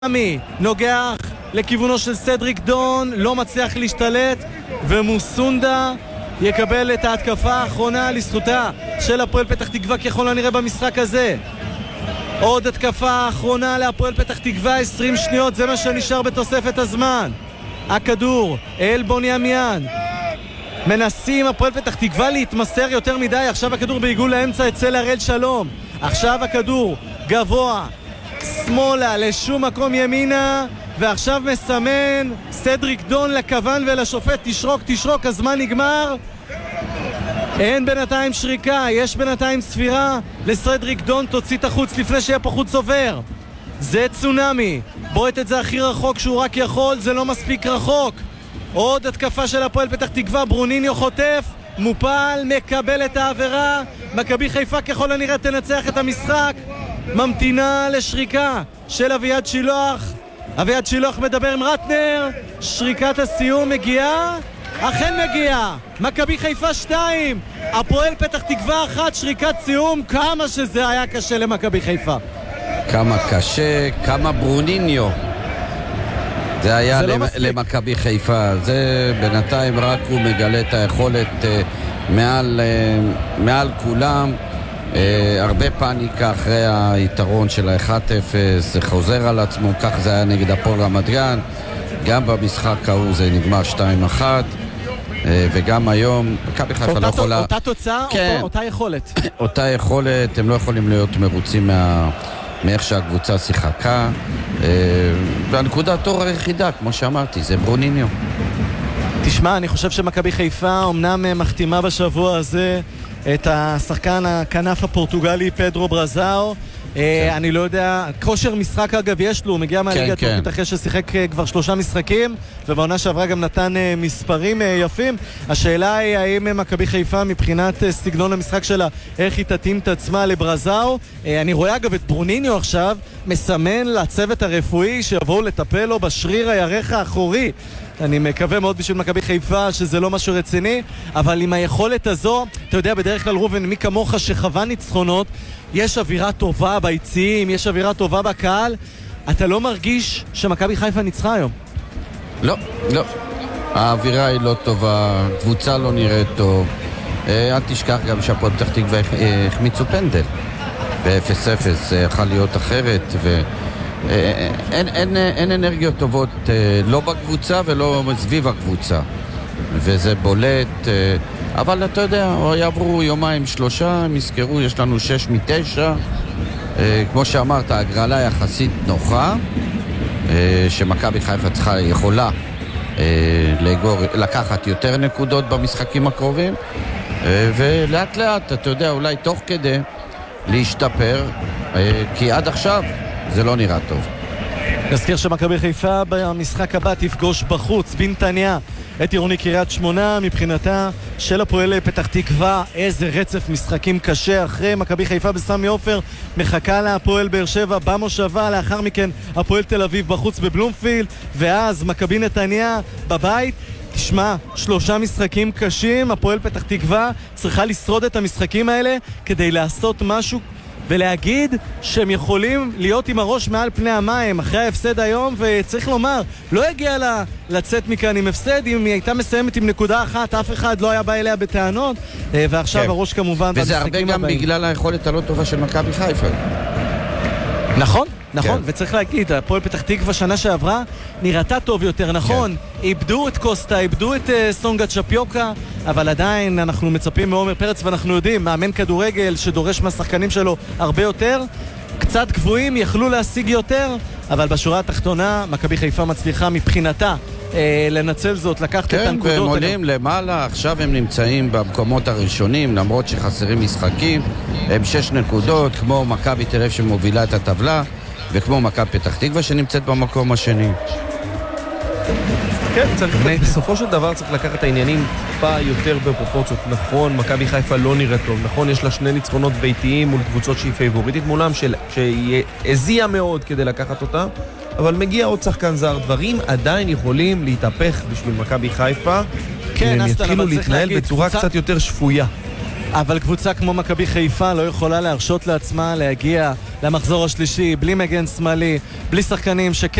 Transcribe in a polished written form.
צונאמי נוגח לכיוונו של סדריק דון, לא מצליח להשתלט, ומוסונדה יקבל את ההתקפה האחרונה לזכותה של הפועל פתח תקווה ככל הנראה במשחק הזה. עוד התקפה האחרונה להפועל פתח תקווה, 20 שניות, זה מה שנשאר בתוספת הזמן. הכדור אל בוניאמיאן, מנסים הפועל פתח תקווה להתמסר יותר מדי, עכשיו הכדור בעיגול לאמצע אצל הראל שלום, עכשיו הכדור גבוה שמאלה לשום מקום ימינה, ועכשיו מסמן סדריק דון לכוון ולשופט תשרוק, הזמן נגמר. אין בינתיים שריקה, יש בינתיים ספירה לסדריק דון, תוציא את החוץ לפני שיהיה פה חוץ עובר. זה צונאמי, בועט את זה הכי רחוק שהוא רק יכול, זה לא מספיק רחוק. עוד התקפה של הפועל פתח תקווה, ברוניניו חוטף, מופל, מקבל את העבירה, מכבי חיפה ככל הנראה תנצח את המשחק, ממתינה לשריקה של אביעד שילוח. אביעד שילוח מדבר עם רטנר, שריקת הסיום מגיעה, אכן מגיעה, מכבי חיפה 2 הפועל פתח תקווה 1, שריקת סיום. כמה שזה היה קשה למכבי חיפה, כמה קשה, כמה ברוניניו זה היה למכבי חיפה. זה בינתיים רק הוא מגלה את היכולת מעל כולם. הרבה פאניקה אחרי היתרון של ה-1-0, זה חוזר על עצמו, כך זה היה נגד הפועל רמת גן, גם במשחק ההוא זה נגמר 2-1, וגם היום מכבי חיפה לא יכולה, אותה תוצאה, כן, אותה יכולת, אותה יכולת, הם לא יכולים להיות מרוצים מאיך שהקבוצה שיחקה, והנקודת אור היחידה, כמו שאמרתי, זה ברוניניו. תשמע, אני חושב שמכבי חיפה אמנם מחתימה בשבוע הזה את השחקן הכנף הפורטוגלי פדרו ברזאו, אני לא יודע, כושר משחק אגב יש לו, הוא מגיע מהליגה הטורקית אחרי ששיחק כבר 3 משחקים, ובעונה שעברה גם נתן מספרים יפים. השאלה היא האם מכבי חיפה מבחינת סגנון המשחק שלה, איך היא תתאים את עצמה לברזאו. אני רואה אגב את ברוניניו עכשיו מסמן לצוות הרפואי שיבואו לטפל לו בשריר הירך האחורי. אני מקווה מאוד בשביל מכבי חיפה שזה לא משהו רציני, אבל עם היכולת הזו, אתה יודע, בדרך כלל רובן, מי כמוך שחווה ניצחונות, יש אווירה טובה ביציעים, יש אווירה טובה בקהל. אתה לא מרגיש שמכבי חיפה ניצחה היום? לא, לא. האווירה היא לא טובה, קבוצה לא נראית טוב. אל תשכח גם שהפועל פתח תקווה החמיצו פנדל ב-0-0, זה יכול להיות אחרת, אין אנרגיות טובות לא בקבוצה ולא סביב הקבוצה, וזה בולט. אבל אתה יודע, יעברו 2-3, הם יזכרו, יש לנו 6 מ-9, כמו שאמרת, הגרלה יחסית נוחה, שמכבי חיפה יכולה לקחת יותר נקודות במשחקים הקרובים, ולאט לאט, אתה יודע, אולי תוך כדי להשתפר, כי עד עכשיו זה לא נראה טוב. נזכיר שמכבי חיפה במשחק הבא תפגוש בחוץ בנתניה את עירוני קריית שמונה. מבחינתה של הפועל פתח תקווה איזה רצף משחקים קשה, אחרי מכבי חיפה בסמי עופר מחכה להפועל באר שבע במושבה, לאחר מכן הפועל תל אביב בחוץ בבלומפילד, ואז מכבי נתניה בבית. תשמע, 3 משחקים קשים, הפועל פתח תקווה צריכה לשרוד את המשחקים האלה כדי לעשות משהו ולהגיד שהם יכולים להיות עם הראש מעל פני המים אחרי ההפסד היום, וצריך לומר, לא הגיע לה לצאת מכאן עם הפסד. אם היא הייתה מסיימת עם נקודה אחת, אף אחד לא היה בא אליה בטענות, ועכשיו הראש כמובן וזה הרבה גם בגלל היכולת הלא טובה של מכבי חיפה. נכון, נכון, וצריך להגיד, הפועל פתח תקווה שנה שעברה נראתה טוב יותר, נכון, איבדו את קוסטה, איבדו את סונגה צ'פיוקה, אבל עדיין אנחנו מצפים מעומר פרץ, ואנחנו יודעים, מאמן כדורגל שדורש מהשחקנים שלו הרבה יותר, קצת גבוהים, יכלו להשיג יותר, אבל בשורה התחתונה מכבי חיפה מצליחה מבחינתה לנצל זאת, לקחת את הנקודות. כן, והם עולים למעלה, עכשיו הם נמצאים במקומות הראשונים, למרות שחסרים משחקים, הם 6 נקודות, כמו מכבי תל אביב שמובילה את הטבלה, וכמו מכבי פתח תקווה שנמצאת במקום השני. כן, בסופו של דבר צריך לקחת את העניינים טיפה יותר בפרופורציות. נכון, מכבי חיפה לא נראית טוב, נכון, יש לה 2 ניצחונות ביתיים מול קבוצות שהיא פייבוריטית מולם, שהיא הזיעה מאוד כדי לקחת אותה, אבל מגיע עוד שחקן זר, דברים עדיין יכולים להתהפך בשביל מכבי חיפה, כן, הם יתחילו להתנהל בצורה קצת יותר שפויה. אבל קבוצה כמו מכבי חיפה לא יכולה להרשות לעצמה להגיע למחזור השלישי בלי מגן שמאלי, בלי שחקנים